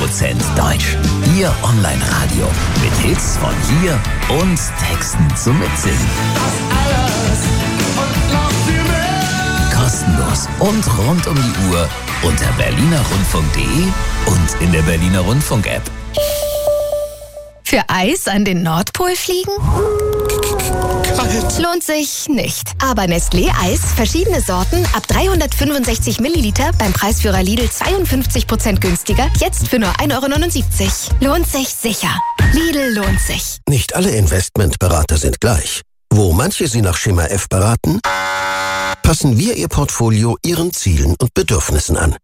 Deutsch. Ihr Online-Radio mit Hits von hier und Texten zum Mitsingen. Kostenlos und rund um die Uhr unter berlinerrundfunk.de und in der Berliner Rundfunk-App. Für Eis an den Nordpol fliegen? Lohnt sich nicht. Aber Nestlé Eis, verschiedene Sorten, ab 365 Milliliter, beim Preisführer Lidl 52% günstiger, jetzt für nur 1,79 €. Lohnt sich sicher. Lidl lohnt sich. Nicht alle Investmentberater sind gleich. Wo manche Sie nach Schema F beraten, passen wir Ihr Portfolio Ihren Zielen und Bedürfnissen an.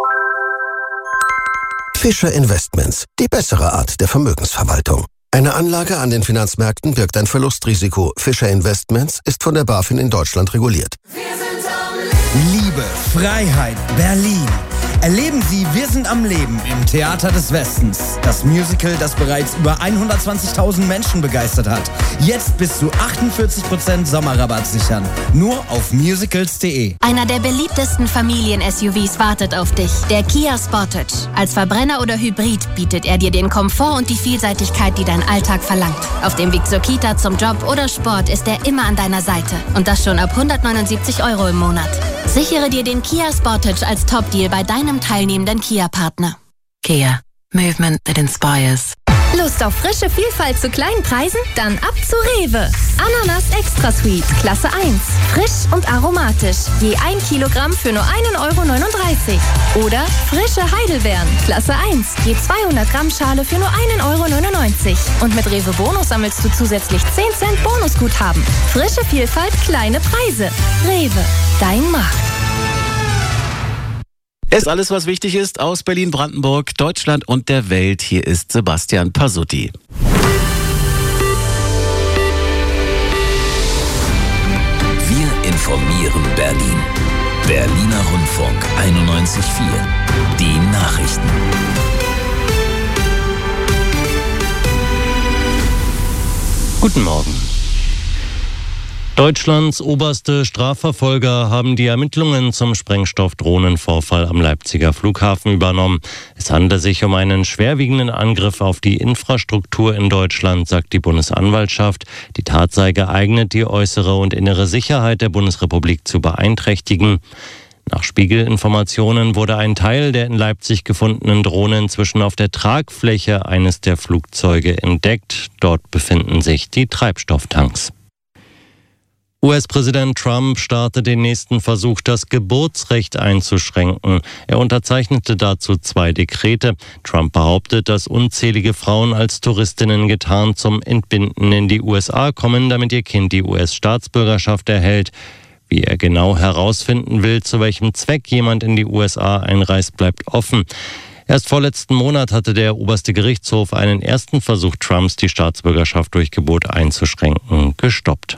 Fischer Investments, die bessere Art der Vermögensverwaltung. Eine Anlage an den Finanzmärkten birgt ein Verlustrisiko. Fischer Investments ist von der BaFin in Deutschland reguliert. Liebe, Freiheit, Berlin. Erleben Sie Wir sind am Leben im Theater des Westens. Das Musical, das bereits über 120.000 Menschen begeistert hat. Jetzt bis zu 48% Sommerrabatt sichern. Nur auf musicals.de. Einer der beliebtesten Familien-SUVs wartet auf dich. Der Kia Sportage. Als Verbrenner oder Hybrid bietet er dir den Komfort und die Vielseitigkeit, die dein Alltag verlangt. Auf dem Weg zur Kita, zum Job oder Sport ist er immer an deiner Seite. Und das schon ab 179 € im Monat. Sichere dir den Kia Sportage als Top-Deal bei deinem teilnehmenden Kia-Partner. Kia. Movement that inspires. Lust auf frische Vielfalt zu kleinen Preisen? Dann ab zu Rewe. Ananas Extra Sweet, Klasse 1. Frisch und aromatisch. Je 1 Kilogramm für nur 1,39 €. Oder frische Heidelbeeren, Klasse 1. Je 200 Gramm Schale für nur 1,99 €. Und mit Rewe Bonus sammelst du zusätzlich 10 Cent Bonusguthaben. Frische Vielfalt, kleine Preise. Rewe, dein Markt. Es ist alles, was wichtig ist, aus Berlin, Brandenburg, Deutschland und der Welt. Hier ist Sebastian Pasutti. Wir informieren Berlin. Berliner Rundfunk 91,4. Die Nachrichten. Guten Morgen. Deutschlands oberste Strafverfolger haben die Ermittlungen zum Sprengstoffdrohnenvorfall am Leipziger Flughafen übernommen. Es handelt sich um einen schwerwiegenden Angriff auf die Infrastruktur in Deutschland, sagt die Bundesanwaltschaft. Die Tat sei geeignet, die äußere und innere Sicherheit der Bundesrepublik zu beeinträchtigen. Nach Spiegelinformationen wurde ein Teil der in Leipzig gefundenen Drohne inzwischen auf der Tragfläche eines der Flugzeuge entdeckt. Dort befinden sich die Treibstofftanks. US-Präsident Trump startet den nächsten Versuch, das Geburtsrecht einzuschränken. Er unterzeichnete dazu 2 Dekrete. Trump behauptet, dass unzählige Frauen als Touristinnen getarnt zum Entbinden in die USA kommen, damit ihr Kind die US-Staatsbürgerschaft erhält. Wie er genau herausfinden will, zu welchem Zweck jemand in die USA einreist, bleibt offen. Erst vorletzten Monat hatte der oberste Gerichtshof einen ersten Versuch Trumps, die Staatsbürgerschaft durch Gebot einzuschränken, gestoppt.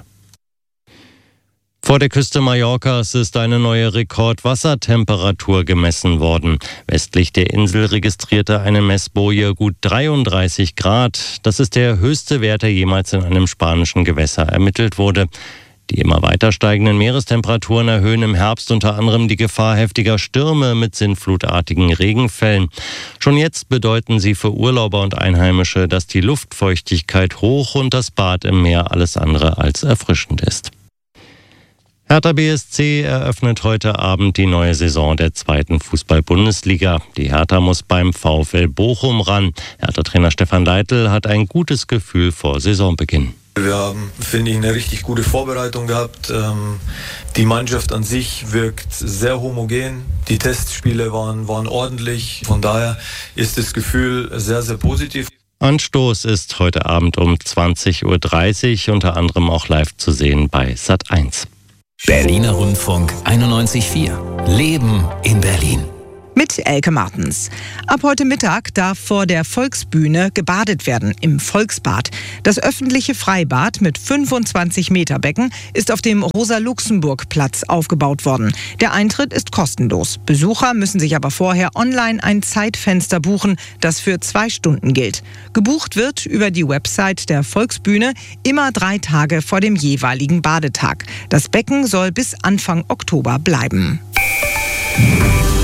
Vor der Küste Mallorcas ist eine neue Rekordwassertemperatur gemessen worden. Westlich der Insel registrierte eine Messboje gut 33 Grad. Das ist der höchste Wert, der jemals in einem spanischen Gewässer ermittelt wurde. Die immer weiter steigenden Meerestemperaturen erhöhen im Herbst unter anderem die Gefahr heftiger Stürme mit sinnflutartigen Regenfällen. Schon jetzt bedeuten sie für Urlauber und Einheimische, dass die Luftfeuchtigkeit hoch und das Bad im Meer alles andere als erfrischend ist. Hertha BSC eröffnet heute Abend die neue Saison der 2. Fußball-Bundesliga. Die Hertha muss beim VfL Bochum ran. Hertha-Trainer Stefan Leitl hat ein gutes Gefühl vor Saisonbeginn. Wir haben, finde ich, eine richtig gute Vorbereitung gehabt. Die Mannschaft an sich wirkt sehr homogen. Die Testspiele waren ordentlich. Von daher ist das Gefühl sehr, sehr positiv. Anstoß ist heute Abend um 20:30 Uhr, unter anderem auch live zu sehen bei Sat.1. Berliner Rundfunk 91,4. Leben in Berlin. Mit Elke Martens. Ab heute Mittag darf vor der Volksbühne gebadet werden im Volksbad. Das öffentliche Freibad mit 25 Meter Becken ist auf dem Rosa-Luxemburg-Platz aufgebaut worden. Der Eintritt ist kostenlos. Besucher müssen sich aber vorher online ein Zeitfenster buchen, das für 2 Stunden gilt. Gebucht wird über die Website der Volksbühne immer 3 Tage vor dem jeweiligen Badetag. Das Becken soll bis Anfang Oktober bleiben.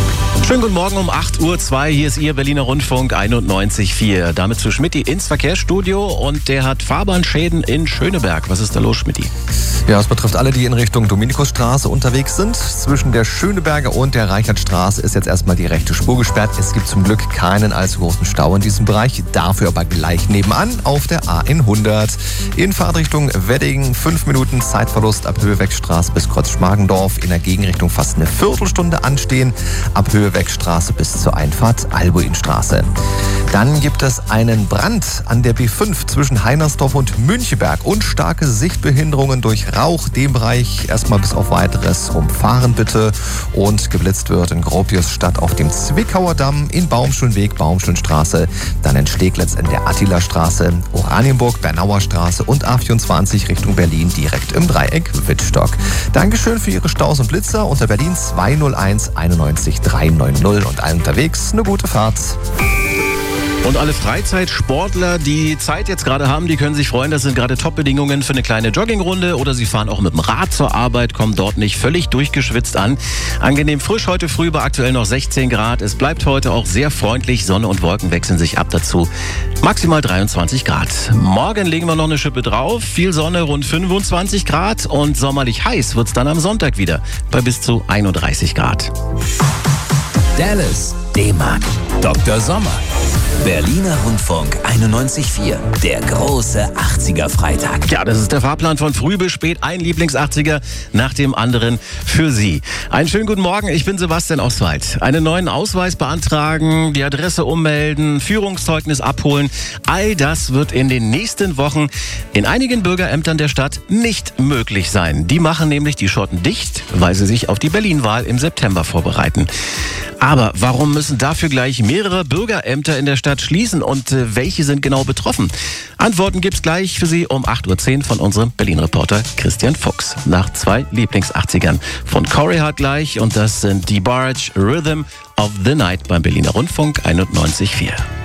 Schönen guten Morgen um 8:02 Uhr. Hier ist Ihr Berliner Rundfunk 91.4. Damit zu Schmidti ins Verkehrsstudio und der hat Fahrbahnschäden in Schöneberg. Was ist da los, Schmidti? Ja, es betrifft alle, die in Richtung Dominikusstraße unterwegs sind. Zwischen der Schöneberger und der Reichertstraße ist jetzt erstmal die rechte Spur gesperrt. Es gibt zum Glück keinen allzu großen Stau in diesem Bereich. Dafür aber gleich nebenan auf der A100. In Fahrtrichtung Wedding 5 Minuten Zeitverlust ab Höheweckstraße bis Kreuz-Schmargendorf. In der Gegenrichtung fast eine Viertelstunde anstehen. Ab Höheweckstraße bis zur Einfahrt Albuinstraße. Dann gibt es einen Brand an der B5 zwischen Heinersdorf und Müncheberg und starke Sichtbehinderungen durch Rauch. Den Bereich erstmal bis auf weiteres umfahren bitte. Und geblitzt wird in Gropiusstadt auf dem Zwickauer Damm, in Baumschulenweg, Baumschulenstraße, dann in Steglitz in der Attilastraße, Oranienburg, Bernauer Straße und A24 Richtung Berlin direkt im Dreieck Wittstock. Dankeschön für Ihre Staus und Blitzer unter Berlin 201 91 390 und allen unterwegs eine gute Fahrt. Und alle Freizeitsportler, die Zeit jetzt gerade haben, die können sich freuen. Das sind gerade Top-Bedingungen für eine kleine Joggingrunde oder sie fahren auch mit dem Rad zur Arbeit, kommen dort nicht völlig durchgeschwitzt an. Angenehm frisch heute früh bei aktuell noch 16 Grad. Es bleibt heute auch sehr freundlich. Sonne und Wolken wechseln sich ab dazu. Maximal 23 Grad. Morgen legen wir noch eine Schippe drauf. Viel Sonne, rund 25 Grad. Und sommerlich heiß wird's dann am Sonntag wieder bei bis zu 31 Grad. Dallas, D-Mark, Dr. Sommer. Berliner Rundfunk 91.4, der große 80er-Freitag. Ja, das ist der Fahrplan von früh bis spät. Ein Lieblings-80er nach dem anderen für Sie. Einen schönen guten Morgen, ich bin Sebastian Oswald. Einen neuen Ausweis beantragen, die Adresse ummelden, Führungszeugnis abholen. All das wird in den nächsten Wochen in einigen Bürgerämtern der Stadt nicht möglich sein. Die machen nämlich die Schotten dicht, weil sie sich auf die Berlin-Wahl im September vorbereiten. Aber warum müssen dafür gleich mehrere Bürgerämter in der Stadt schließen und welche sind genau betroffen? Antworten gibt's gleich für Sie um 8:10 Uhr von unserem Berlin-Reporter Christian Fuchs. Nach 2 Lieblings-80ern von Corey Hart gleich und das sind die Barge Rhythm of the Night beim Berliner Rundfunk 91.4.